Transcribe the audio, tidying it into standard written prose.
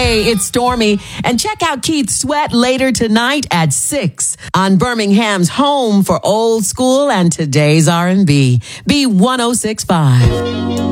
Hey, it's Stormy. And check out Keith Sweat later tonight at 6 on Birmingham's home for old school and today's R&B. B1065.